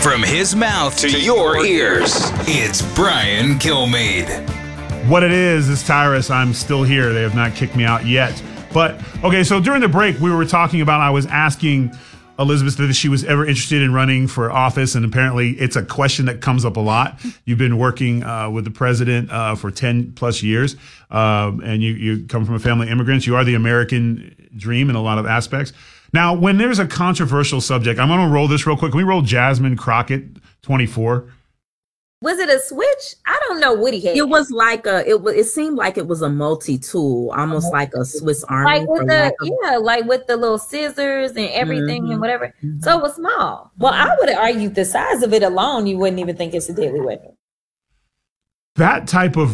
From his mouth to your ears, it's Brian Kilmeade. What it is Tyrus. I'm still here. They have not kicked me out yet. But, okay, so during the break, we were talking about, I was asking Elizabeth if she was ever interested in running for office, and apparently it's a question that comes up a lot. You've been working with the president for 10 plus years, and you come from a family of immigrants. You are the American dream in a lot of aspects. Now, when there's a controversial subject, I'm going to roll this real quick. Can we roll Jasmine Crockett, 24? Was it a switch? I don't know what he had. It was like it seemed like it was a multi-tool, almost like a Swiss Army. Like with the little scissors and everything and whatever. Mm-hmm. So it was small. Well, I would have argued the size of it alone, you wouldn't even think it's a deadly weapon. That type of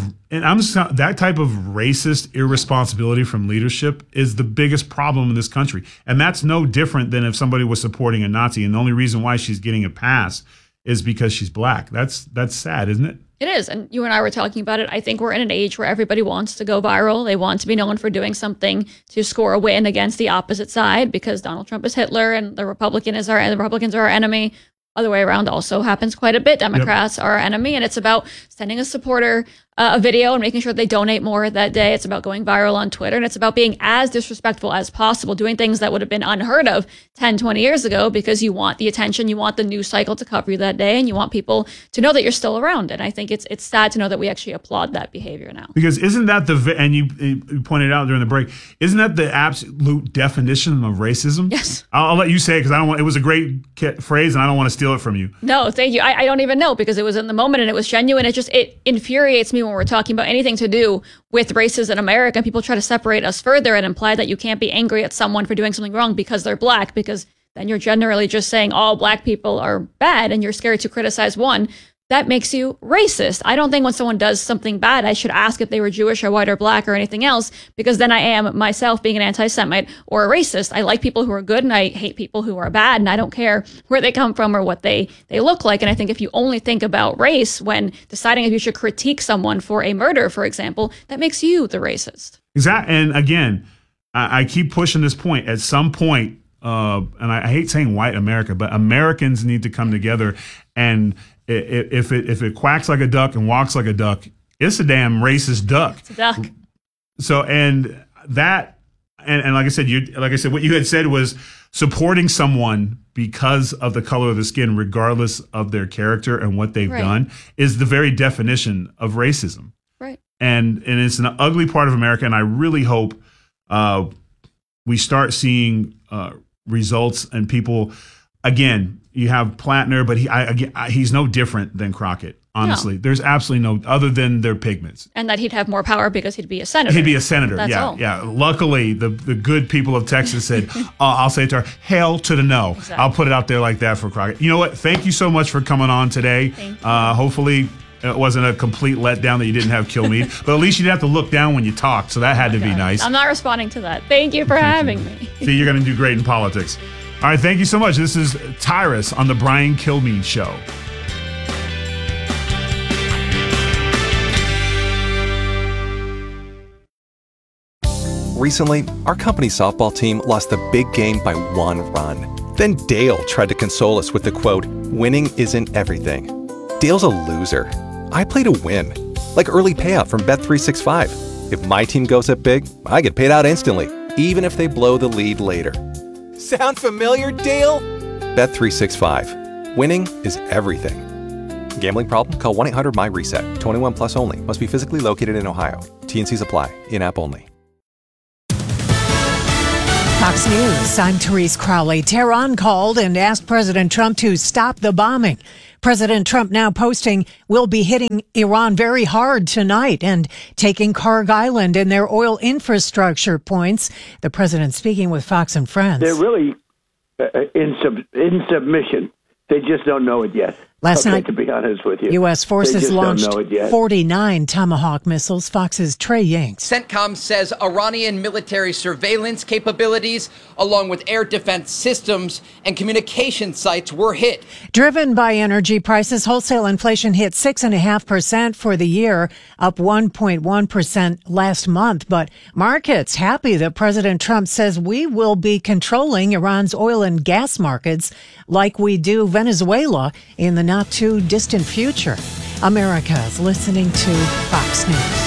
racist irresponsibility from leadership is the biggest problem in this country. And that's no different than if somebody was supporting a Nazi. And the only reason why she's getting a pass is because she's black. That's sad, isn't it? It is. And you and I were talking about it. I think we're in an age where everybody wants to go viral. They want to be known for doing something to score a win against the opposite side, because Donald Trump is Hitler and the Republicans are our enemy. Other way around also happens quite a bit. Democrats are our enemy, and it's about sending a supporter a video and making sure they donate more that day. It's about going viral on Twitter, and it's about being as disrespectful as possible, doing things that would have been unheard of 10, 20 years ago, because you want the attention, you want the news cycle to cover you that day, and you want people to know that you're still around. And I think it's sad to know that we actually applaud that behavior now. Because isn't that and you pointed out during the break, isn't that the absolute definition of racism? Yes. I'll let you say it, because it was a great phrase, and I don't want to steal it from you. No, thank you. I don't even know, because it was in the moment and it was genuine. It infuriates me when we're talking about anything to do with races in America. People try to separate us further and imply that you can't be angry at someone for doing something wrong because they're black, because then you're generally just saying all black people are bad and you're scared to criticize one. That makes you racist. I don't think when someone does something bad, I should ask if they were Jewish or white or black or anything else, because then I am myself being an anti-Semite or a racist. I like people who are good and I hate people who are bad, and I don't care where they come from or what they look like. And I think if you only think about race when deciding if you should critique someone for a murder, for example, that makes you the racist. Exactly. And again, I keep pushing this point. At some point, and I hate saying white America, but Americans need to come together, and if it quacks like a duck and walks like a duck, it's a damn racist duck. It's a duck. So and like I said, what you had said was supporting someone because of the color of the skin, regardless of their character and what they've done, is the very definition of racism. Right. And it's an ugly part of America, and I really hope we start seeing results and people. Again, you have Plattner, but he's no different than Crockett. Honestly, There's absolutely no, other than their pigments. And that he'd have more power because he'd be a senator. He'd be a senator. That's all. Yeah. Luckily, the good people of Texas said, I'll say it to her, hell to the no. Exactly. I'll put it out there like that for Crockett. You know what? Thank you so much for coming on today. Thank you. Hopefully it wasn't a complete letdown that you didn't have Kilmeade, but at least you didn't have to look down when you talked, so that had to be nice. I'm not responding to that. Thank you for having me. See, you're going to do great in politics. All right, thank you so much. This is Tyrus on the Brian Kilmeade Show. Recently, our company's softball team lost the big game by 1 run. Then Dale tried to console us with the quote, "Winning isn't everything." Dale's a loser. I play to win, like early payout from Bet365. If my team goes up big, I get paid out instantly, even if they blow the lead later. Sound familiar, Dale? Bet365. Winning is everything. Gambling problem? Call 1-800-MY-RESET. 21 plus only. Must be physically located in Ohio. T&Cs apply. In-app only. Fox News, I'm Therese Crowley. Tehran called and asked President Trump to stop the bombing. President Trump now posting, "We'll be hitting Iran very hard tonight and taking Karg Island and their oil infrastructure points." The president speaking with Fox and Friends. They're really in submission. They just don't know it yet. Last night, to be honest with you, U.S. forces launched 49 Tomahawk missiles. Fox's Trey Yanks. CENTCOM says Iranian military surveillance capabilities, along with air defense systems and communication sites, were hit. Driven by energy prices, wholesale inflation hit 6.5% for the year, up 1.1% last month. But markets happy that President Trump says we will be controlling Iran's oil and gas markets like we do Venezuela in the not too distant future. America is listening to Fox News.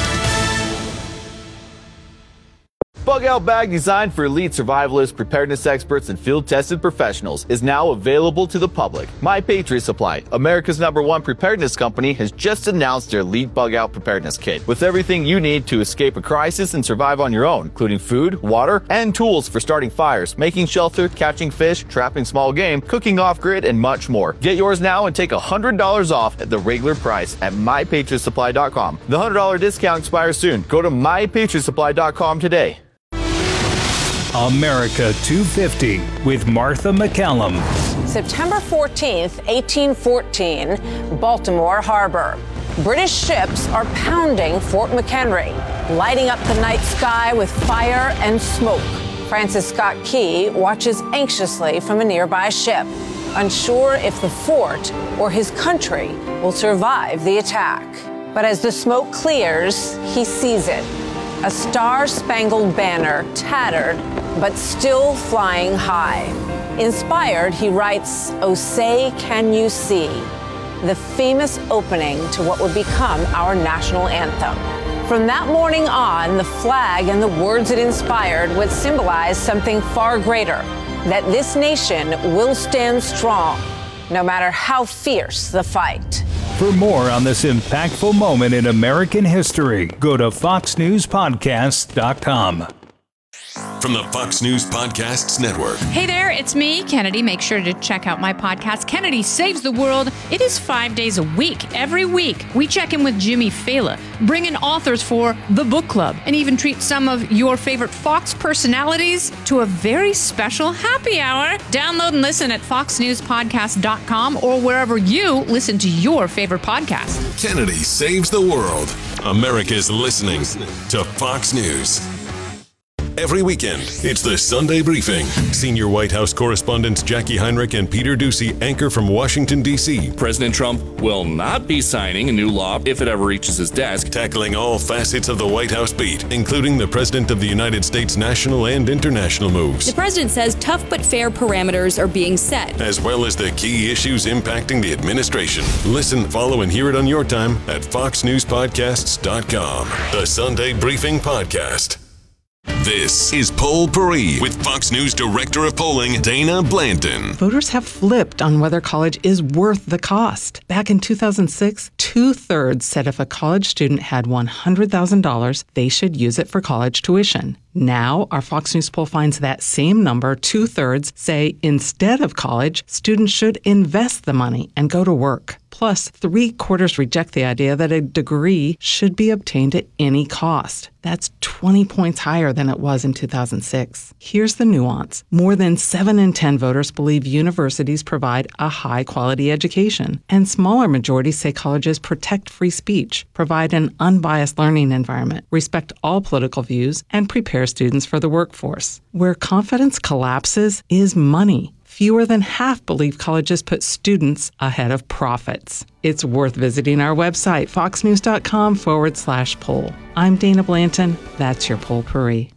Bug Out Bag, designed for elite survivalists, preparedness experts, and field-tested professionals, is now available to the public. My Patriot Supply, America's #1 preparedness company, has just announced their Elite Bug Out Preparedness Kit, with everything you need to escape a crisis and survive on your own, including food, water, and tools for starting fires, making shelter, catching fish, trapping small game, cooking off-grid, and much more. Get yours now and take $100 off at the regular price at MyPatriotSupply.com. The $100 discount expires soon. Go to MyPatriotSupply.com today. America 250 with Martha McCallum. September 14th, 1814, Baltimore Harbor. British ships are pounding Fort McHenry, lighting up the night sky with fire and smoke. Francis Scott Key watches anxiously from a nearby ship, unsure if the fort or his country will survive the attack. But as the smoke clears, he sees it. A star-spangled banner, tattered, but still flying high. Inspired, he writes, "Oh, say, can you see?" the famous opening to what would become our national anthem. From that morning on, the flag and the words it inspired would symbolize something far greater, that this nation will stand strong, no matter how fierce the fight. For more on this impactful moment in American history, go to FoxNewsPodcasts.com. From the Fox News Podcasts Network. Hey there, it's me, Kennedy. Make sure to check out my podcast, Kennedy Saves the World. It is 5 days a week. Every week, we check in with Jimmy Fallon, bring in authors for the book club, and even treat some of your favorite Fox personalities to a very special happy hour. Download and listen at FoxNewsPodcast.com or wherever you listen to your favorite podcast. Kennedy Saves the World. America's listening to Fox News. Every weekend, it's the Sunday Briefing. Senior White House correspondents Jackie Heinrich and Peter Doocy anchor from Washington, D.C. President Trump will not be signing a new law if it ever reaches his desk. Tackling all facets of the White House beat, including the President of the United States' national and international moves. The president says tough but fair parameters are being set, as well as the key issues impacting the administration. Listen, follow, and hear it on your time at FoxNewsPodcasts.com. The Sunday Briefing Podcast. This is Poll Paris with Fox News Director of Polling, Dana Blanton. Voters have flipped on whether college is worth the cost. Back in 2006, 2/3 said if a college student had $100,000, they should use it for college tuition. Now, our Fox News poll finds that same number, 2/3, say instead of college, students should invest the money and go to work. Plus, 3/4 reject the idea that a degree should be obtained at any cost. That's 20 points higher than it was in 2006. Here's the nuance. More than 7 in 10 voters believe universities provide a high-quality education, and smaller majorities say colleges protect free speech, provide an unbiased learning environment, respect all political views, and prepare students for the workforce. Where confidence collapses is money. Fewer than half believe colleges put students ahead of profits. It's worth visiting our website, foxnews.com/poll. I'm Dana Blanton. That's your Poll Paris.